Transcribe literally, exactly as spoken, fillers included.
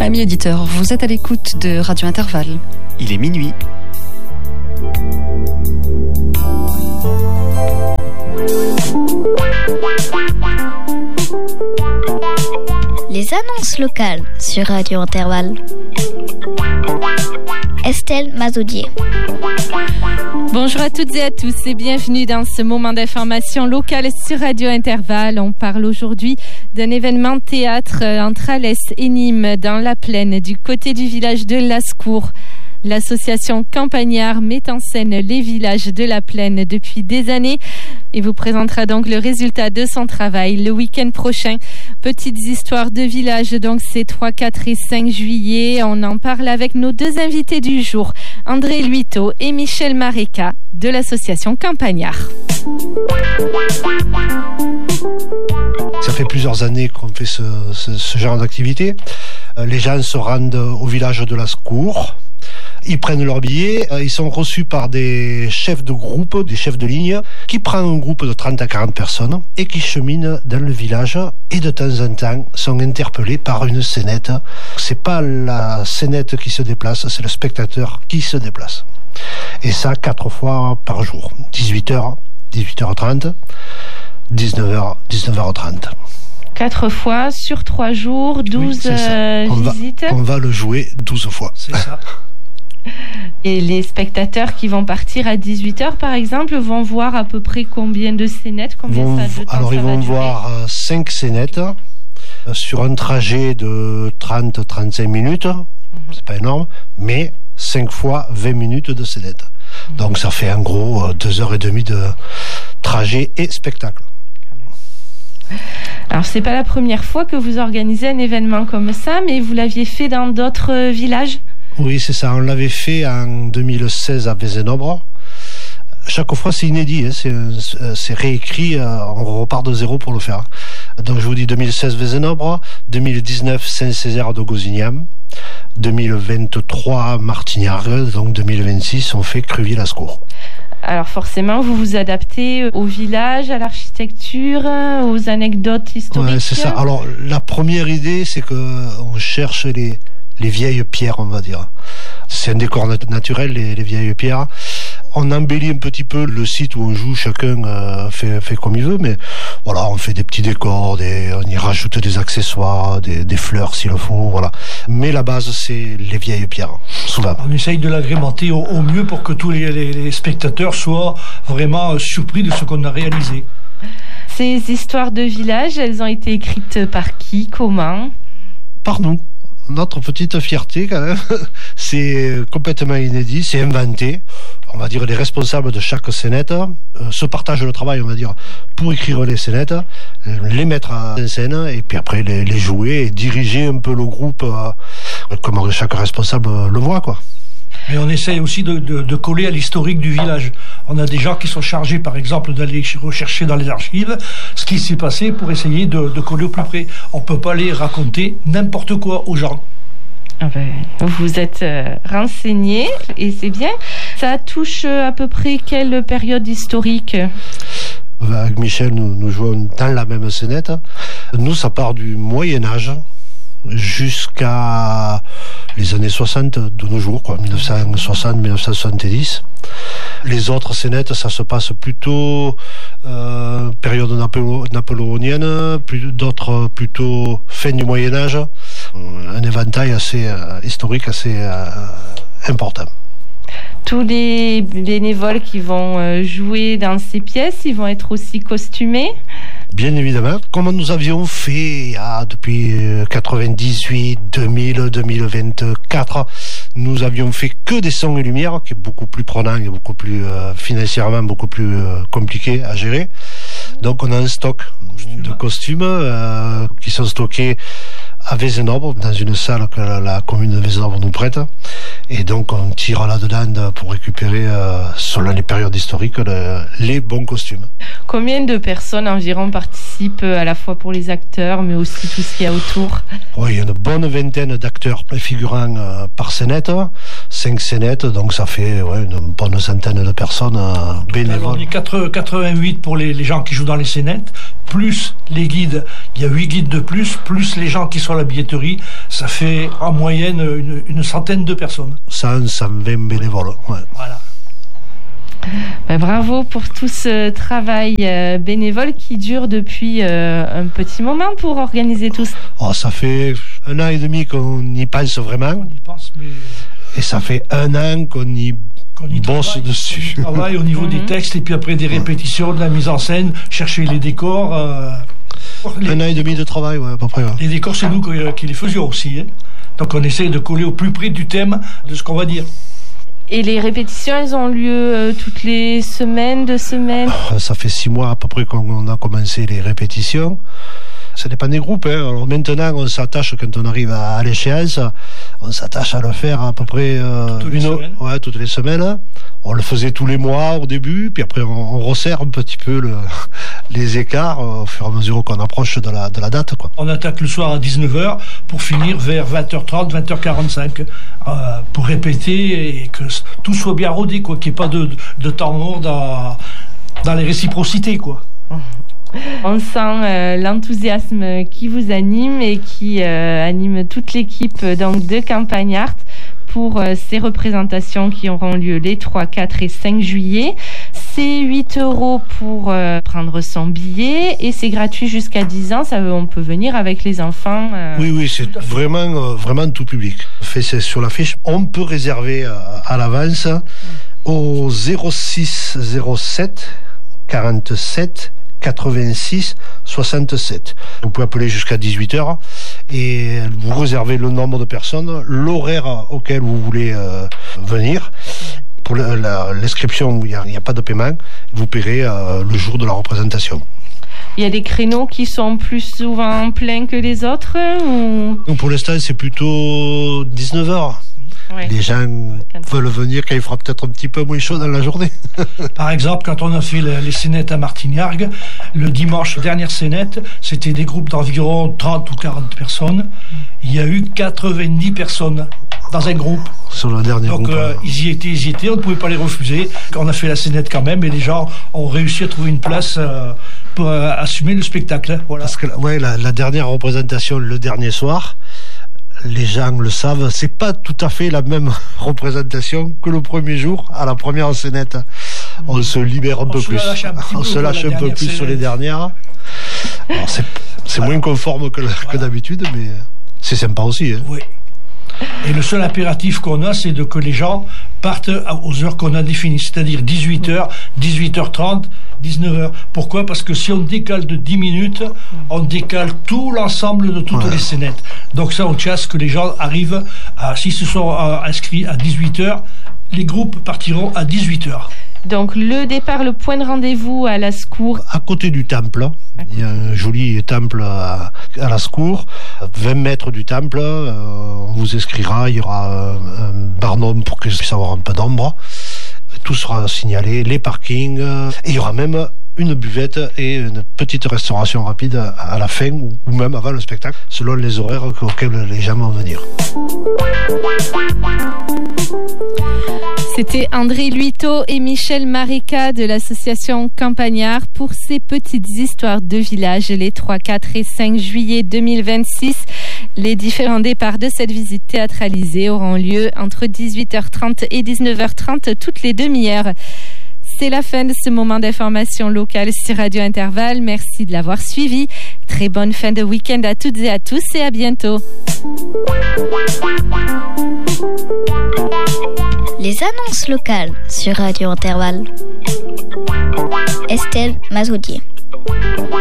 Amis auditeurs, vous êtes à l'écoute de Radio Intervalle. Il est minuit. Les annonces locales sur Radio Intervalle. Estelle Mazaudier. Bonjour à toutes et à tous et bienvenue dans ce moment d'information locale sur Radio Intervalle. On parle aujourd'hui d'un événement théâtre entre Alès et Nîmes dans la plaine du côté du village de Lascours. L'association Campagnard met en scène les villages de la plaine depuis des années et vous présentera donc le résultat de son travail le week-end prochain. Petites histoires de villages, donc c'est trois, quatre et cinq juillet. On en parle avec nos deux invités du jour, André Luito et Michel Maréca de l'association Campagnard. Ça fait plusieurs années qu'on fait ce, ce, ce genre d'activité. Les gens se rendent au village de Lascours. Ils prennent leur billet, ils sont reçus par des chefs de groupe, des chefs de ligne, qui prennent un groupe de trente à quarante personnes et qui cheminent dans le village et de temps en temps sont interpellés par une scénette. C'est pas la scénette qui se déplace, c'est le spectateur qui se déplace. Et ça quatre fois par jour, dix-huit heures, dix-huit heures trente, dix-neuf heures, dix-neuf heures trente. Quatre fois sur trois jours, douze oui, euh, on visites. Va, on va le jouer douze fois. C'est ça. Et les spectateurs qui vont partir à dix-huit heures, par exemple, vont voir à peu près combien de scénettes, combien vont, ça de temps Alors, ça ils va vont durer. voir cinq scénettes euh, sur un trajet de trente à trente-cinq minutes. Mm-hmm. C'est pas énorme, mais cinq fois vingt minutes de scénettes. Mm-hmm. Donc, ça fait en gros deux heures et demie de trajet et spectacle. Alors, c'est pas la première fois que vous organisez un événement comme ça, mais vous l'aviez fait dans d'autres villages ? Oui, c'est ça. On l'avait fait en deux mille seize à Vézénobre. Chaque fois, c'est inédit. Hein. C'est, c'est réécrit. On repart de zéro pour le faire. Donc, je vous dis deux mille seize Vézénobre, deux mille dix-neuf Saint-Césaire de Gosignam, deux mille vingt-trois Martignargues, donc deux mille vingt-six, on fait Cruvy-Lascours. Alors forcément, vous vous adaptez au village, à l'architecture, aux anecdotes historiques. Ouais, c'est ça. Alors, la première idée, c'est qu'on cherche les... les vieilles pierres, on va dire. C'est un décor nat- naturel, les, les vieilles pierres. On embellit un petit peu le site où on joue, chacun euh, fait, fait comme il veut, mais voilà, on fait des petits décors, des, on y rajoute des accessoires, des, des fleurs s'il le faut, voilà. Mais la base, c'est les vieilles pierres, souvent. On essaye de l'agrémenter au, au mieux pour que tous les, les, les spectateurs soient vraiment surpris de ce qu'on a réalisé. Ces histoires de village, elles ont été écrites par qui, comment ? Par nous. Notre petite fierté quand même, c'est complètement inédit, c'est inventé. On va dire les responsables de chaque scénette euh, se partagent le travail, on va dire, pour écrire les scénettes, les mettre en scène et puis après les, les jouer et diriger un peu le groupe euh, comme chaque responsable le voit, quoi. Mais on essaye aussi de, de, de coller à l'historique du village. On a des gens qui sont chargés, par exemple, d'aller rechercher dans les archives ce qui s'est passé pour essayer de, de coller au plus près. On ne peut pas aller raconter n'importe quoi aux gens. Ah ben, vous êtes euh, renseigné et c'est bien. Ça touche à peu près quelle période historique ? Avec Michel, nous, nous jouons dans la même scénette. Nous, ça part du Moyen-Âge jusqu'à les années soixante de nos jours, quoi, dix-neuf cent soixante à dix-neuf cent soixante-dix. Les autres scénettes, ça se passe plutôt euh, période napolo- napoléonienne, plus, d'autres plutôt fin du Moyen-Âge. Un éventail assez euh, historique, assez euh, important. Tous les bénévoles qui vont jouer dans ces pièces, ils vont être aussi costumés ? Bien évidemment, comme nous avions fait ah, depuis quatre-vingt-dix-huit, deux mille, deux mille vingt-quatre, nous avions fait que des sons et lumières, qui est beaucoup plus prenant et beaucoup plus euh, financièrement beaucoup plus euh, compliqué à gérer. Donc on a un stock de costumes euh, qui sont stockés à Vézénobre, dans une salle que la, la commune de Vézénobre nous prête. Et donc on tire là-dedans pour récupérer, euh, selon les périodes historiques, le, les bons costumes. Combien de personnes environ participent à la fois pour les acteurs, mais aussi tout ce qu'il y a autour ? Oui, il y a une bonne vingtaine d'acteurs figurants euh, par scénette, cinq scénettes, donc ça fait ouais, une bonne centaine de personnes euh, bénévoles. Alors, on est quatre-vingt-huit pour les, les gens qui jouent dans les scénettes, plus les guides, il y a huit guides de plus, plus les gens qui sont à la billetterie, Ça fait en moyenne une, une centaine de personnes. cent, cent vingt bénévoles. Ouais. Voilà. Ben, bravo pour tout ce travail euh, bénévole qui dure depuis euh, un petit moment pour organiser tout ça. Oh, ça fait un an et demi qu'on y pense vraiment. On y pense, mais... Et ça fait un an qu'on y, qu'on y bosse travaille, dessus. On y travaille au niveau mm-hmm. des textes et puis après des répétitions, de la mise en scène, chercher les décors. Euh, les, un an et demi de travail, ouais, à peu près. Ouais. Les décors, c'est nous qui, qui les faisions aussi. Hein. Donc on essaie de coller au plus près du thème de ce qu'on va dire. Et les répétitions, elles ont lieu euh, toutes les semaines, deux semaines? Ça fait six mois à peu près qu'on a commencé les répétitions. Ça dépend des groupes. Hein. Alors maintenant, on s'attache, quand on arrive à, à l'échéance, on s'attache à le faire à peu près euh, toutes, les une, ouais, toutes les semaines. On le faisait tous les mois au début, puis après on, on resserre un petit peu le, les écarts euh, au fur et à mesure qu'on approche de la, de la date. Quoi. On attaque le soir à dix-neuf heures pour finir vers vingt heures trente, vingt heures quarante-cinq euh, pour répéter et que tout soit bien rodé, quoi, qu'il n'y ait pas de, de temps mort dans, dans les réciprocités, quoi. On sent euh, l'enthousiasme qui vous anime et qui euh, anime toute l'équipe donc, de Campagnart pour euh, ces représentations qui auront lieu les trois, quatre et cinq juillet. C'est huit euros pour euh, prendre son billet et c'est gratuit jusqu'à dix ans. Ça, on peut venir avec les enfants. Euh... Oui, oui, c'est vraiment, euh, vraiment tout public. Fait, c'est sur l'affiche. On peut réserver euh, à l'avance mmh. au zéro six zéro sept quarante-sept quatre-vingt-six soixante-sept. Vous pouvez appeler jusqu'à dix-huit heures et vous réservez le nombre de personnes, l'horaire auquel vous voulez euh, venir. Pour la, la, l'inscription, il n'y a, a pas de paiement. Vous paierez euh, le jour de la représentation. Il y a des créneaux qui sont plus souvent pleins que les autres ou... Donc pour l'instant, c'est plutôt dix-neuf heures. Ouais. Les gens veulent venir quand il fera peut-être un petit peu moins chaud dans la journée. Par exemple, quand on a fait les scénettes à Martignargues, le dimanche, dernière scénette, c'était des groupes d'environ trente ou quarante personnes. Il y a eu quatre-vingt-dix personnes dans un groupe. Sur le dernier Donc, groupe. Euh, ils y étaient, ils y étaient, on ne pouvait pas les refuser. On a fait la scénette quand même et les gens ont réussi à trouver une place euh, pour euh, assumer le spectacle. Voilà. Parce que ouais, la, la dernière représentation, le dernier soir, les gens le savent, c'est pas tout à fait la même représentation que le premier jour à la première scénette. On se libère un on peu se plus. Lâche un on se lâche un peu plus scénette. Sur les dernières. Alors c'est c'est voilà. moins conforme que, le, voilà. que d'habitude, mais c'est sympa aussi. Hein. Oui. Et le seul impératif qu'on a, c'est de que les gens partent aux heures qu'on a définies, c'est-à-dire dix-huit heures, dix-huit heures trente, dix-neuf heures. Pourquoi ? Parce que si on décale de dix minutes, on décale tout l'ensemble de toutes ouais. les scénettes. Donc ça, on chasse que les gens arrivent, à, s'ils se sont inscrits à dix-huit heures, les groupes partiront à dix-huit heures. Donc le départ, le point de rendez-vous à la Secours. À côté du temple, il y a un joli temple à, à la Secours, vingt mètres du temple, euh, on vous inscrira, il y aura un, un barnum pour que je puisse avoir un peu d'ombre. Tout sera signalé, les parkings, euh, et il y aura même une buvette et une petite restauration rapide à la fin ou, ou même avant le spectacle, selon les horaires auxquels les gens vont venir. C'était André Luito et Michel Marica de l'association Campagnart pour ces petites histoires de village les trois, quatre et cinq juillet deux mille vingt-six. Les différents départs de cette visite théâtralisée auront lieu entre dix-huit heures trente et dix-neuf heures trente toutes les demi-heures. C'est la fin de ce moment d'information locale sur Radio Intervalle. Merci de l'avoir suivi. Très bonne fin de week-end à toutes et à tous et à bientôt. Les annonces locales sur Radio Intervalle. Estelle Mazoudier.